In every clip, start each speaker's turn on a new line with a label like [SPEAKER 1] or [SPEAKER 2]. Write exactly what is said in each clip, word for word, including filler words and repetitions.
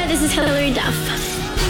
[SPEAKER 1] this is Hilary Duff.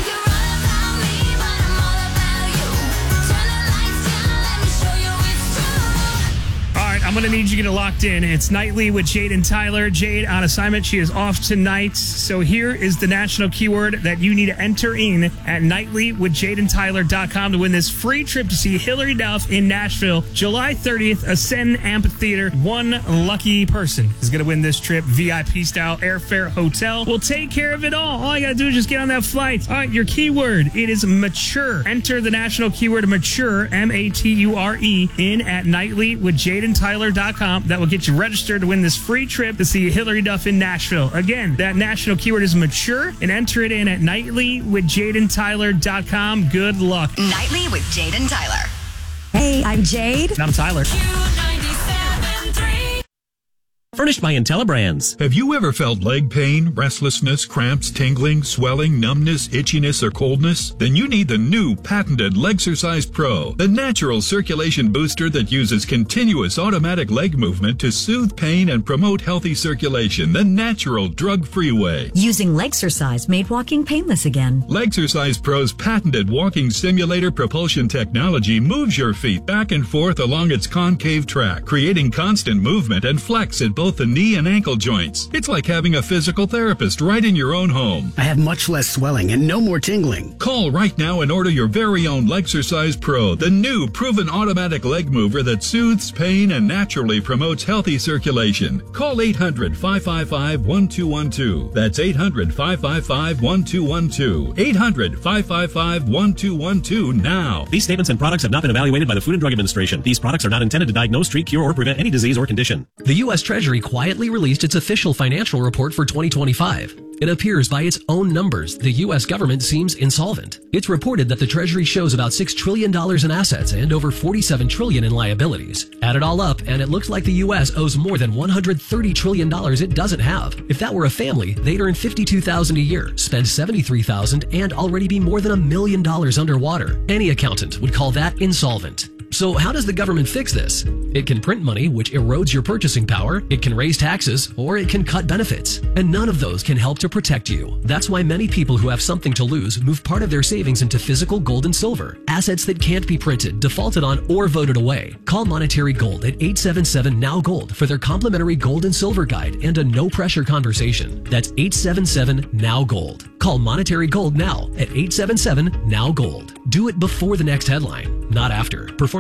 [SPEAKER 2] I'm going to need you to get locked in. It's Nightly with Jade and Tyler. Jade on assignment. She is off tonight. So here is the national keyword that you need to enter in at nightly with jade and tyler dot com to win this free trip to see Hilary Duff in Nashville, July thirtieth, Ascend Amphitheater. One lucky person is going to win this trip, V I P style, airfare, hotel. We'll take care of it all. All you got to do is just get on that flight. All right, your keyword, it is mature. Enter the national keyword mature, M A T U R E, in at nightly with jade and tyler dot com. That will get you registered to win this free trip to see Hilary Duff in Nashville. Again, that national keyword is mature, and enter it in at nightly with jade and tyler dot com. Good luck.
[SPEAKER 3] Nightly with Jade and Tyler.
[SPEAKER 4] Hey, I'm Jade.
[SPEAKER 2] And I'm Tyler.
[SPEAKER 5] Furnished by IntelliBrands.
[SPEAKER 6] Have you ever felt leg pain, restlessness, cramps, tingling, swelling, numbness, itchiness, or coldness? Then you need the new patented Legsercise Pro, the natural circulation booster that uses continuous automatic leg movement to soothe pain and promote healthy circulation the natural, drug-free way.
[SPEAKER 4] Using Legsercise made walking painless again.
[SPEAKER 6] Legsercise Pro's patented walking simulator propulsion technology moves your feet back and forth along its concave track, creating constant movement and flex at both the knee and ankle joints. It's like having a physical therapist right in your own home.
[SPEAKER 7] I have much less swelling and no more tingling.
[SPEAKER 6] Call right now and order your very own Legsercise Pro, the new proven automatic leg mover that soothes pain and naturally promotes healthy circulation. Call eight hundred, five five five, one two one two. That's eight hundred, five five five, one two one two. eight hundred, five five five, one two one two now.
[SPEAKER 5] These statements and products have not been evaluated by the Food and Drug Administration. These products are not intended to diagnose, treat, cure, or prevent any disease or condition.
[SPEAKER 8] The U S Treasury quietly released its official financial report for twenty twenty-five. It appears by its own numbers, the U S government seems insolvent. It's reported that the Treasury shows about six trillion dollars in assets and over forty-seven trillion dollars in liabilities. Add it all up, and it looks like the U S owes more than one hundred thirty trillion dollars it doesn't have. If that were a family, they'd earn fifty-two thousand dollars a year, spend seventy-three thousand dollars, and already be more than a million dollars underwater. Any accountant would call that insolvent. So how does the government fix this? It can print money, which erodes your purchasing power, it can raise taxes, or it can cut benefits. And none of those can help to protect you. That's why many people who have something to lose move part of their savings into physical gold and silver, assets that can't be printed, defaulted on, or voted away. Call Monetary Gold at eight seven seven, N O W Gold for their complimentary gold and silver guide and a no-pressure conversation. That's eight seven seven, N O W Gold. Call Monetary Gold now at eight seven seven, N O W Gold. Do it before the next headline, not after. Perform